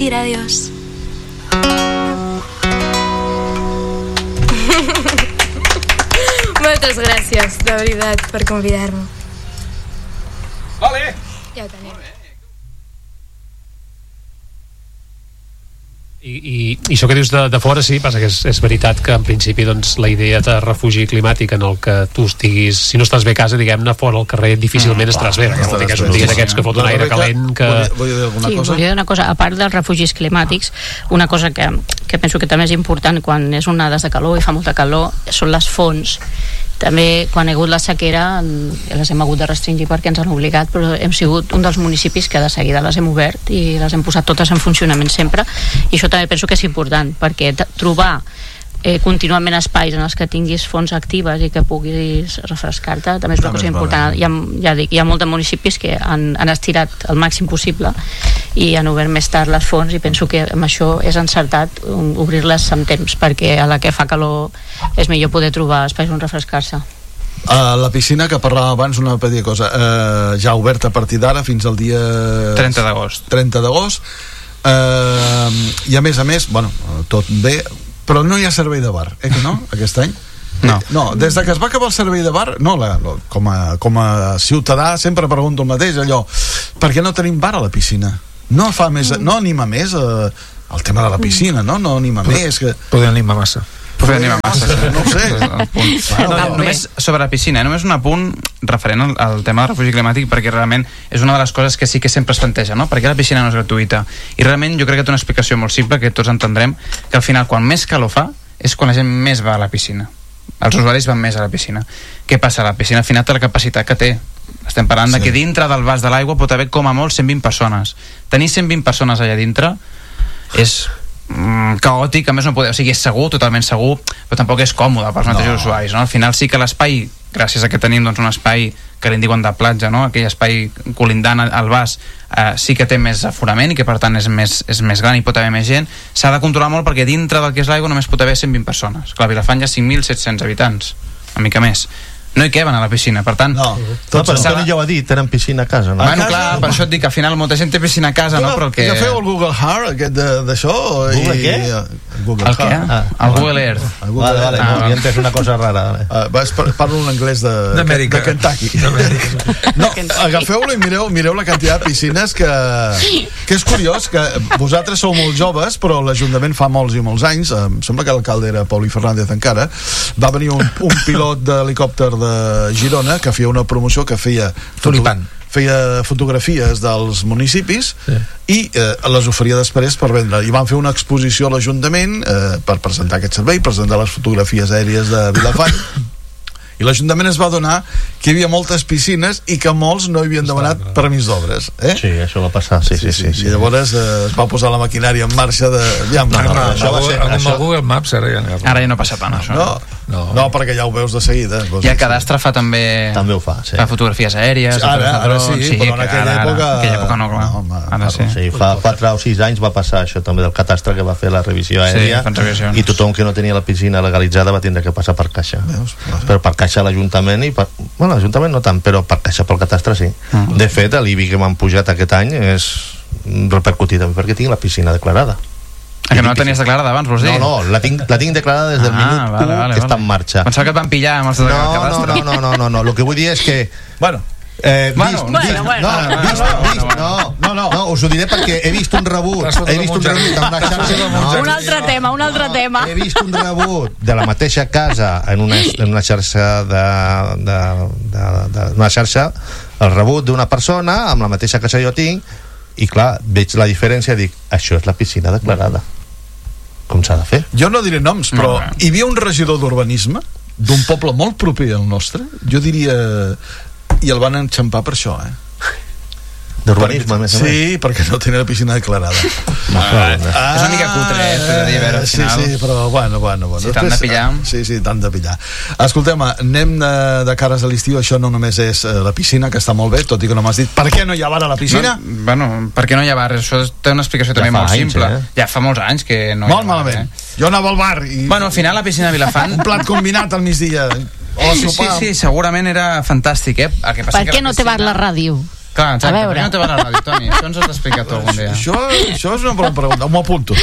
decir adiós. Moltes gràcies, de veritat, per convidar-me. Vale. Ja ho tenim. I això que dius de fora, sí, passa que és veritat que en principi doncs, la idea de refugi climàtic en el que tu estiguis, si no estàs bé a casa, diguem-ne, fora al carrer difícilment estaràs bé, perquè vol dir que és un dia d'aquests que fot un aire calent que... Vull dir alguna cosa? Volia dir una cosa, a part dels refugis climàtics, una cosa que penso que també és important quan és onades de calor i fa molta calor, són les fonts. També quan hi ha hagut la sequera les hem hagut de restringir perquè ens han obligat, però hem sigut un dels municipis que de seguida les hem obert i les hem posat totes en funcionament sempre, i això també penso que és important, perquè trobar contínuament espais en els que tinguis fonts actives i que puguis refrescar-te també és una cosa important. Hi ha molts municipis que han estirat el màxim possible i han obert més tard les fonts, i penso que amb això és encertat obrir-les amb temps, perquè a la que fa calor és millor poder trobar espais on refrescar-se. La piscina que parlàvem abans, una petita cosa, ja oberta a partir d'ara fins al dia 30 d'agost. I a més, bueno, tot bé, però no hi ha servei de bar, que no, aquest any? No, des de que es va acabar el servei de bar, com a ciutadà sempre pregunto el mateix, allò, per què no tenim bar a la piscina? No anima més el tema de la piscina, no anima més que... Podria animar massa. No ho sé. Només sobre la piscina, només un apunt referent al tema del refugi climàtic, perquè realment és una de les coses que sí que sempre es planteja, no? Perquè la piscina no és gratuïta, i realment jo crec que té una explicació molt simple que tots entendrem, que al final quan més calor fa és quan la gent més va a la piscina, els usuaris van més a la piscina. Què passa? La piscina al final té la capacitat que té, estem parlant de que dintre del vas de l'aigua pot haver com a molt 120 persones. Tenir 120 persones allà dintre és caòtic, a més no poder, o sigui, és segur, totalment segur, però tampoc és còmode pels mateixos usuaris, no? Al final sí que l'espai, gràcies a que tenim doncs, un espai que li diuen de platja, no? Aquell espai colindant al vas, sí que té més aforament i que per tant és més gran i pot haver més gent, s'ha de controlar molt perquè dintre del que és l'aigua només pot haver 120 persones. Clar, a Vilafant hi ha 5.700 habitants, una mica més. No hi queben a la piscina, per tant... Però Toni ja ho ha dit, tenen piscina a casa, no? Bueno, clar, per això et dic que al final molta gent té piscina a casa, no? Però que... Agafeu el Google Earth, aquest d'això... Google què? El què? El Google Earth. Vale, ja entès una cosa rara. Parlo en anglès de Kentucky. No, agafeu-lo i mireu la quantitat de piscines que és curiós, que vosaltres sou molt joves, però l'Ajuntament fa molts i molts anys, em sembla que l'alcalde era Pauli Fernández encara, va venir un pilot d'helicòpter de Girona que feia una promoció que feia fotografies dels municipis i les oferia després per vendre, i van fer una exposició a l'Ajuntament per presentar aquest servei, presentar les fotografies aèries de Vilafant, i l'Ajuntament es va adonar que hi havia moltes piscines i que molts no havien demanat permís d'obres. Sí, això va passar, sí. I llavors es va posar la maquinària en marxa de... Amb el Google Maps ara ja no passa tant, això. No, perquè ja ho veus de seguida. I el cadastre fa també ho fa, sí. Fa fotografies aèries. Ara sí, però en aquella època no, clar. Ara sí. Fa 4 o 6 anys va passar això també del cadastre, que va fer la revisió aèria, i tothom que no tenia la piscina legalitzada va tindre que passar per caixa. Però per caixa a l'Ajuntament, bueno, l'Ajuntament no tant, però per caixa pel cadastre sí. De fet, l'IBI que m'han pujat aquest any és repercutit perquè tinc la piscina declarada. Que no la tenies declarada abans, vols dir? No, la tinc declarada des del minut 1 que està en marxa. Pensava que et van pillar amb els de cadastre. No, el que vull dir és que us ho diré perquè he vist un rebut en una xarxa. Un altre tema. He vist un rebut de la mateixa casa en una xarxa d'una xarxa, el rebut d'una persona amb la mateixa casa jo tinc, i clar, veig la diferència i dic, això és la piscina declarada. Com s'ha de fer? Jo no diré noms, però hi havia un regidor d'urbanisme d'un poble molt proper al nostre, jo diria, i el van enxampar per això, d'urbanisme, més o menys. Sí, perquè no tenia la piscina declarada. És una mica cutre, al final. Sí, però bueno. Si t'han de pillar. Sí, t'han de pillar. Escoltem, anem de cares a l'estiu. Això no només és la piscina, que està molt bé, tot i que no m'has dit per què no hi ha bar a la piscina? Per què no hi ha bar? Això té una explicació també molt simple. Ja fa molts anys que no hi ha bar. Molt malament. Jo anava al bar i... Al final la piscina de Vilafant... Un plat combinat al migdia. Sí, segurament era fantàstic, Per què no té bar la ràdio? Clar, exacte, per què no te va a la ràdio, Toni? Això ens has d'explicar tu algun dia. Això és una bona pregunta, m'ho apunto.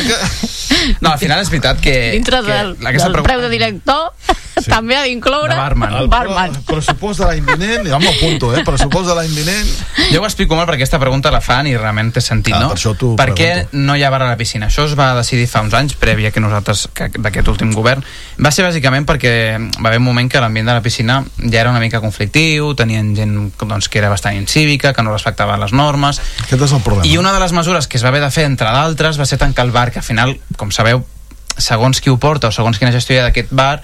No, al final és veritat que... Dintre del preu de director també ha d'incloure el barman. El pressupost de l'any vinent, ja m'ho apunto, pressupost de l'any vinent... Jo ho explico molt perquè aquesta pregunta la fan i realment té sentit, no? Per què no hi ha bar a la piscina? Això es va decidir fa uns anys, prèvia que nosaltres, d'aquest últim govern. Va ser bàsicament perquè va haver un moment que l'ambient de la piscina ja era una mica conflictiu, tenien gent doncs, que era bastant incívica, que no respectava les normes. Aquest és el problema. I una de les mesures que es va haver de fer, entre d'altres, va ser tancar el bar, que al final, com sabeu, segons qui ho porta o segons quina gestió hi ha d'aquest bar,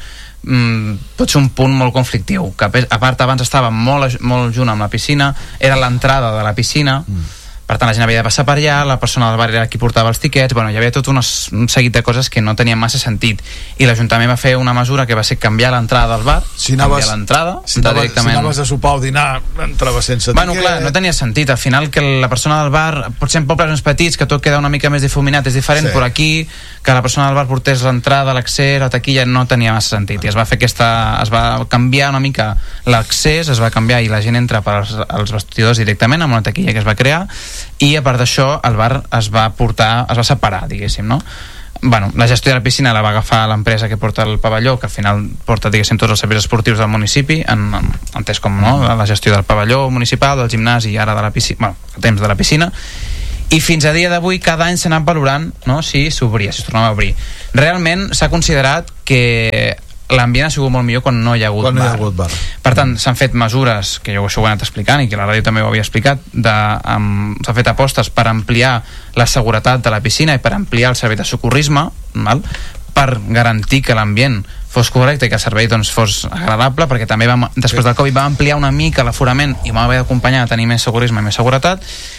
pot ser un punt molt conflictiu, que a part abans estava molt junt amb la piscina, era l'entrada de la piscina, per tant la gent havia de passar per allà, la persona del bar era qui portava els tiquets, bueno, hi havia tot un seguit de coses que no tenien massa sentit, i l'Ajuntament va fer una mesura que va ser canviar l'entrada del bar, canviar l'entrada, si anaves a sopar o dinar, entraves sense tiquet. Bueno, clar, no tenia sentit, al final que la persona del bar, potser en pobles més petits que tot queda una mica més difuminat, és diferent, però aquí que la persona del bar portés l'entrada, l'accés, la taquilla, no tenia massa sentit, i es va fer es va canviar una mica l'accés, es va canviar i la gent entra pels vestidors directament amb una taquilla que es va crear, i a part d'això el bar es va separar, diguéssim, no? Bueno, la gestió de la piscina la va agafar l'empresa que porta el pavelló, que al final porta, diguéssim, tots els serveis esportius del municipi, entès com, no? La gestió del pavelló municipal, del gimnàs i ara de la piscina, bueno, a temps de la piscina, i fins a dia d'avui cada any s'ha anat valorant, no? Si s'obria, si es tornava a obrir. Realment s'ha considerat que l'ambient ha sigut molt millor quan no hi ha hagut bar. Per tant, s'han fet mesures, que jo això ho he anat explicant i que la ràdio també ho havia explicat, s'han fet apostes per ampliar la seguretat de la piscina i per ampliar el servei de socorrisme, per garantir que l'ambient fos correcte i que el servei doncs, fos agradable, perquè també després del Covid va ampliar una mica l'aforament i vam haver d'acompanyar a tenir més socorrisme i més seguretat,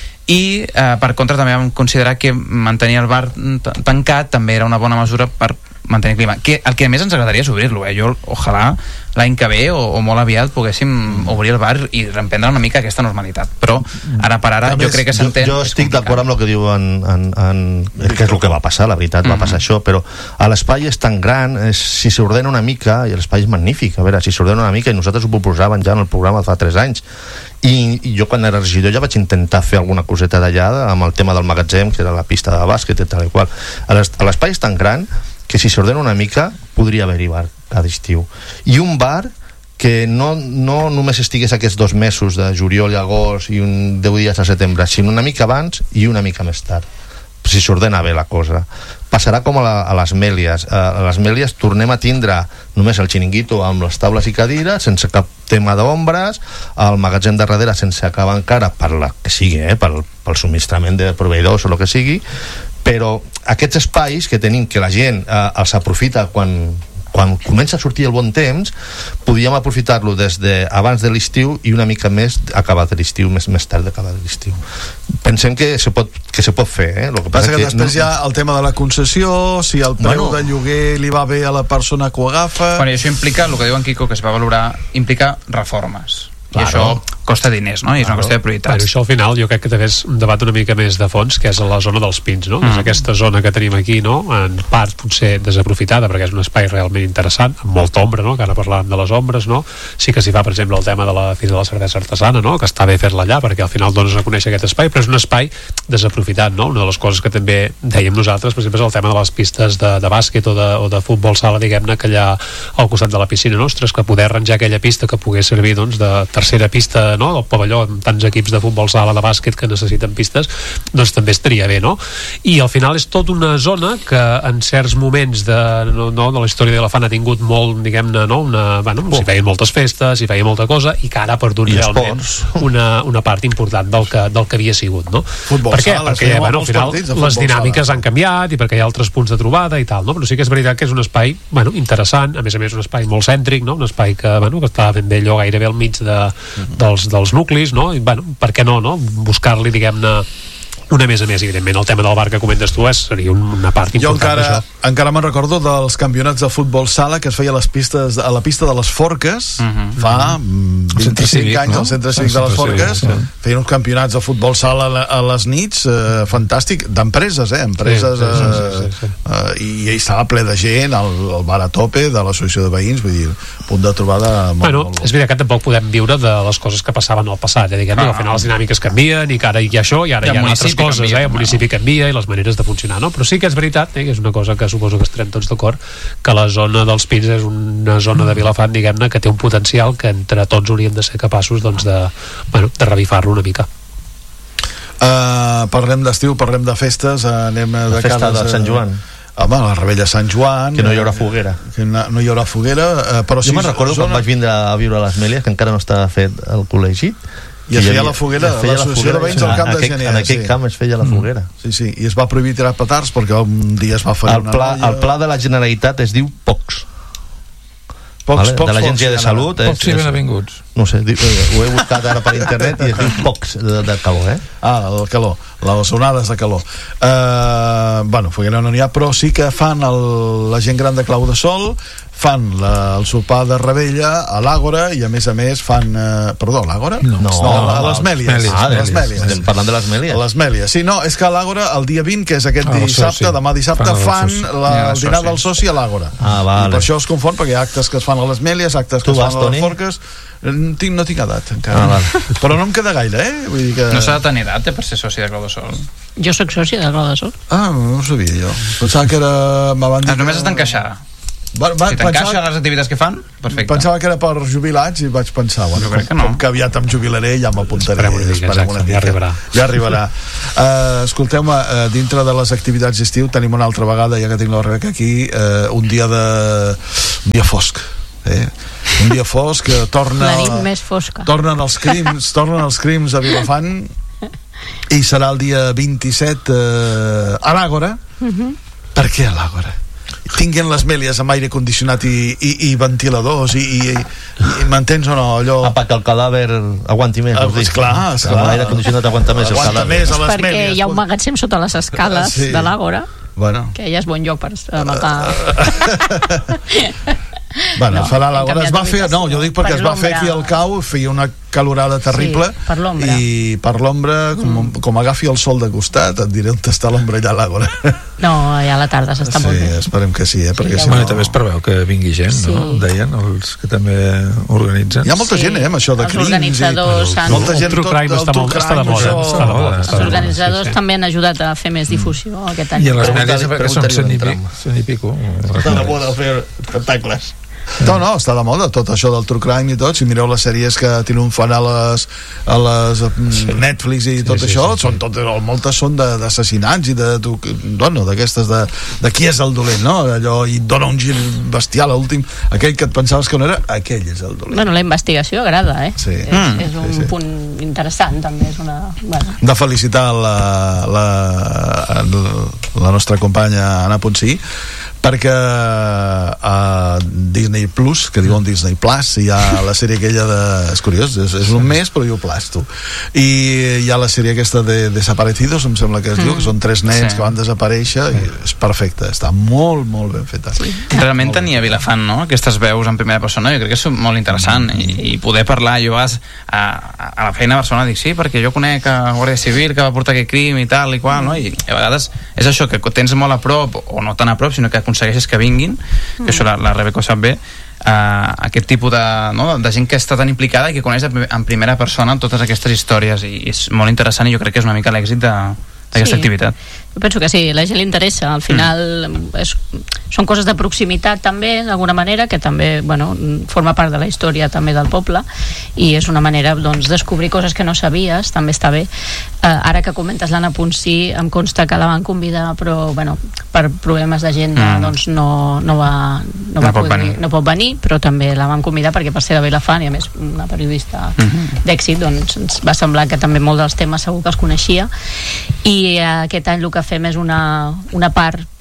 i per contra també vam considerar que mantenir el bar tancat també era una bona mesura per mantenir el clima, que el que més ens agradaria és obrir-lo, jo ojalà l'any que ve o molt aviat poguéssim obrir el bar i reemprendre una mica aquesta normalitat, però ara per ara jo crec que s'entén. Jo estic d'acord amb el que diuen que és el que va passar, la veritat, va passar això, però l'espai és tan gran, si s'ordena una mica, i l'espai és magnífic, a veure, si s'ordena una mica, i nosaltres ho proposàvem ja en el programa fa 3 anys, i jo quan era regidor ja vaig intentar fer alguna coseta d'allà amb el tema del magatzem, que era la pista de bàsquet i tal i qual. L'espai és tan gran que si s'ordena una mica podria haver-hi bar cada estiu, i un bar que no només estigués aquests 2 mesos de juliol i agost i 10 dies a setembre, sinó una mica abans i una mica més tard, si s'ordena bé la cosa. Passarà com a les Mèlies. A les Mèlies tornem a tindre només el xiringuito amb les taules i cadires, sense cap tema d'ombres, el magatzem de darrere sense acabar encara, per la que sigui, pel subministrament de proveïdors o el que sigui, però aquests espais que tenim, que la gent els aprofita quan comença a sortir el bon temps, podíem aprofitar-lo des d'abans de l'estiu i una mica més acabat l'estiu, més tard d'acabat l'estiu. Pensem que se pot fer, el que passa que després hi ha el tema de la concessió, si el preu de lloguer li va bé a la persona que ho agafa... Bueno, i això implica, el que diu en Quico, que es va valorar, implica reformes. Claro. I això costa diners, no? I és una qüestió de prioritats. Bueno, això al final jo crec que també és un debat una mica més de fons, que és a la zona dels Pins, no? És aquesta zona que tenim aquí, no? En part potser desaprofitada, perquè és un espai realment interessant, amb molta ombra, no? Que ara parlàvem de les ombres, no? Sí que s'hi fa, per exemple, el tema de la Fira de la Cervesa Artesana, no? Que està bé fer-la allà, perquè al final dones a conèixer aquest espai, però és un espai desaprofitat, no? Una de les coses que també dèiem nosaltres, per exemple, és el tema de les pistes de bàsquet o de futbol sala, diguem-ne, que allà al costat de la piscina, no? Ostres, que poder arranjar aquella pista que pogués servir, doncs, de tercera pista, no? Del pavelló, amb tants equips de futbol sala, de bàsquet que necessiten pistes, doncs també estaria bé, no? I al final és tota una zona que en certs moments de la història de l'Elefant ha tingut molt, diguem-ne, no? S'hi feien moltes festes, s'hi feia molta cosa, i que ara ha perdut realment una part important del que havia sigut, no? Futbol sala, perquè al final les dinàmiques han canviat i perquè hi ha altres punts de trobada i tal, no? Però sí que és veritat que és un espai, interessant, a més un espai molt cèntric, no? Un espai que està ben bé allò gairebé al mig dels nuclis, no? I, per què no? Buscar-li, diguem-ne, una més a més, evidentment el tema del bar que comentes tu seria una part important d'això. Jo encara me'n recordo dels campionats de futbol sala que es feia a la pista de les Forques fa 25 anys al Centre Cívic de les Forques, feien uns campionats de futbol sala a les nits, fantàstic, d'empreses, i estava ple de gent, el bar a tope de l'associació de veïns, vull dir, punt de trobada molt és veritat que tampoc podem viure de les coses que passaven al passat, diguem, al final les dinàmiques canvien i que ara hi ha això i ara hi ha altres coses, el municipi canvia i les maneres de funcionar, no? Però sí que és veritat, que és una cosa que suposo que estarem tots d'acord, que la zona dels Pins és una zona de Vilafant, diguem-ne, que té un potencial que entre tots hauríem de ser capaços de revifar-lo una mica. Parlem d'estiu, parlem de festes, anem de festa de Sant Joan. Home, la Rebella Sant Joan, que no hi haurà foguera, però jo me'n recordo quan vaig vindre a viure a les Mèlies, que encara no estava fet el col·legi, i es feia la foguera, l'associació de veïns al camp de Gener. En aquell camp es feia la foguera. Sí, i es va prohibir tirar petards perquè un dia es va fer una noia. El pla de la Generalitat es diu POCS, de l'Agència de Salut. Pocs i benvinguts. No sé, ho he buscat ara per internet i es diu POCS de calor, el calor, les onades de calor. Foguera no n'hi ha, però sí que fan la gent gran de Clau de Sol, fan el sopar de Rebella a l'Àgora i a més fan l'Àgora? No, a les Mèlies. Estem parlant de les Mèlies. Les Mèlies, sí, no, és que a l'Àgora el dia 20, que és aquest dissabte, demà dissabte, fan el dinar del soci a l'Àgora. I per això es confon, perquè hi ha actes que es fan a les Mèlies, actes que es fan a les Forques. No tinc edat encara, però no em queda gaire, vull dir que... No s'ha de tenir edat per ser soci de Clau de Sol. Jo soc soci de Clau de Sol. No ho sabia jo, pensava que era... Només has d'encaixar. Si t'encaixa les activitats que fan, perfecte. Pensava que era per jubilats i vaig pensar, jo crec que no. Com que aviat em jubilaré ja m'apuntaré. Esperem una mica, ja arribarà. Escolteu-me, dintre de les activitats d'estiu tenim una altra vegada, ja que tinc la Rebeca aquí, un dia fosc. Un dia fosc, torna la nit més fosca, tornen els crims a Vilafant i serà el dia 27 a l'Àgora. Per què a l'Àgora? Tinguin les Mèlies amb aire condicionat i ventiladors i m'entens o no? Que el cadàver aguanti més, clar, l'aire condicionat aguanta més el cadàver. Perquè hi ha un magatzem sota les escales de l'Àgora, que ja és bon lloc per matar. Farà l'Àgora, es va fer, no, jo dic perquè es va fer aquí al cau, feia una calorada terrible, i per l'ombra, com agafi el sol de costat, et diré on està l'ombra allà a l'Àgora. No, allà a la tarda s'està molt bé. Esperem que sí, perquè si no... També es preveu que vingui gent, no? Deien els que també organitzen. Hi ha molta gent, amb això de crims. Els organitzadors el true crime està de moda. Els organitzadors també han ajudat a fer més difusió aquest any. I a les Mèlies són 100 i pico. Està de moda fer espectacles. No, està de moda tot això del true crime i tot. Si mireu les sèries que triomfan a les Netflix i tot això, moltes són d'assassinats i d'aquestes de qui és el dolent, no? Allò, i dona un gir bestial a l'últim, aquell que et pensaves que no era, aquell és el dolent. La investigació agrada, Sí. És un punt interessant, també és una... De felicitar la nostra companya Anna Ponsí, perquè a Disney Plus, que diuen Disney Plus, hi ha la sèrie aquella de... És curiós, és un mes però diu Plus, tu. I hi ha la sèrie aquesta de Desaparecidos, em sembla que es diu, que són 3 nens que van desaparèixer, i és perfecta, està molt, molt ben feta. Realment tenia Vilafant, no?, aquestes veus en primera persona, jo crec que és molt interessant, i poder parlar, jo a la feina a Barcelona dic, sí, perquè jo conec a Guàrdia Civil que va portar aquest crim i tal i qual, no?, i a vegades és això, que tens molt a prop, o no tan a prop, sinó que aconsegueixes que vinguin, que això la Rebeca ho sap bé, aquest tipus de gent que està tan implicada i que coneix en primera persona totes aquestes històries, i és molt interessant, i jo crec que és una mica l'èxit d'aquesta activitat. Jo penso que sí, la gent li interessa, al final són coses de proximitat també, d'alguna manera, que també forma part de la història també del poble, i és una manera descobrir coses que no sabies, també està bé. Ara que comentes l'Anna Ponsí, em consta que la van convidar, però per problemes d'agenda no pot venir, però també la van convidar perquè per ser de Vilafant, i a més una periodista d'èxit, ens va semblar que també molt dels temes segur que els coneixia, i aquest any el que fem és una part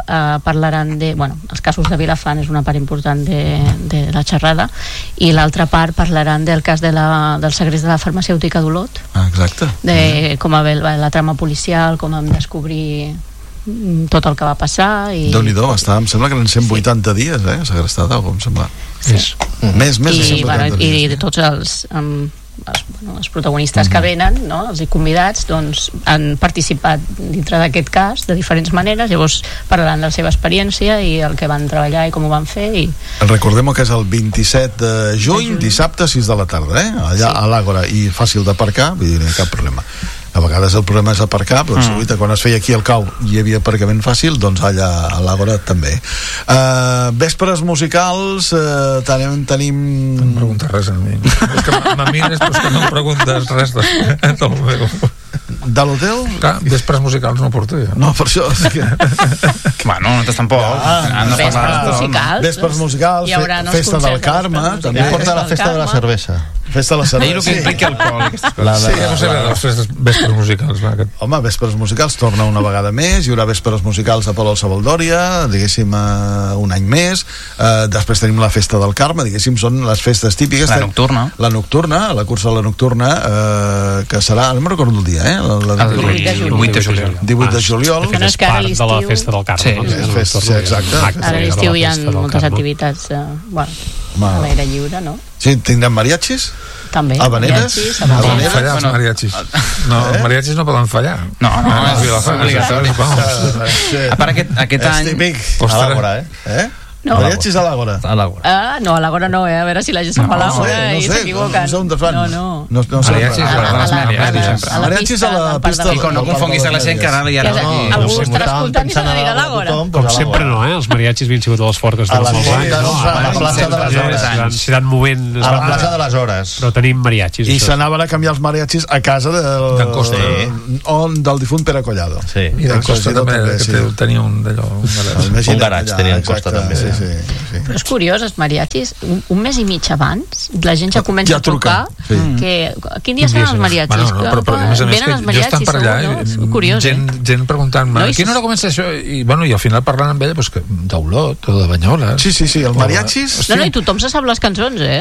parlaran de... Bueno, els casos de Vilafant és una part important de la xerrada, i l'altra part parlaran del cas del segrest de la farmacèutica d'Olot. Exacte. De com va la trama policial, com vam descobrir tot el que va passar. Déu-n'hi-do, em sembla que eren 180 dies, segrestada, o com sembla. Sí. Més de 180 dies. I de tots els protagonistes que venen, no? Els convidats, doncs han participat dintre d'aquest cas de diferents maneres, llavors parlaran de la seva experiència i el que van treballar i com ho van fer. Recordem que és el 27 de juny, dissabte, 6 de la tarda, allà a l'Àgora, i fàcil d'aparcar, vull dir, no hi ha cap problema. A vegades el problema és aparcar, però quan es feia aquí al Cau hi havia aparcament fàcil, doncs allà a l'Àgora també. Vespres musicals, tenim... No em preguntes res a mi. És que m'amires, però és que no em preguntes res del meu... De l'hotel? Clar, vespres musicals no porto jo. No, per això... Bueno, nosaltres tampoc. Vespres musicals, festa del Carme, també porta la festa de la cervesa. Festa de la cervesa. I el que implica alcohol. Sí, no sé, les festes vespres musicals. Home, vespres musicals torna una vegada més, hi haurà vespres musicals a Palau Savaldòria, diguéssim, un any més. Després tenim la festa del Carme, diguéssim, són les festes típiques. La nocturna. La nocturna, la cursa de la nocturna, que serà, no me'n recordo el dia, el 8 de juliol. 18 de juliol. Que és part de la festa del Carme. Sí, exacte. Ara a l'estiu hi ha moltes activitats a l'aire lliure, no? Sí, tindrem mariachis? També. Habaneres? No poden fallar els mariachis. No, els mariachis no poden fallar. No, és obligatori. A part aquest any... A l'Àgora, No. Mariachis a l'Àgora. No, a l'Àgora no, a veure si la gent se'n va a l'Àgora i s'equivoquen. No. Mariachis a la pista. I no confonguis a la gent que ara hi ha... Algú estarà escoltant i s'ha de dir a l'Àgora. Com sempre no, els mariachis havien sigut a les forques de les anys. A la plaça de les Hores. S'hi van movent. A la plaça de les Hores. Però tenim mariachis. I s'anaven a canviar els mariachis a casa d'en Costa. Del difunt Pere Collado. Sí. I d'en Costa també, que tenia un d'allò. Un garatge tenia en Costa també. Sí. Però és curiós, els mariachis un mes i mig abans la gent ja comença a trucar que quin dia seran els mariachis? Però a més que jo estan per allà gent preguntant-me a quina hora comença això? I al final parlant amb ella d'Olot o de Banyoles. Sí, els mariachis. No, i tothom se sap les cançons,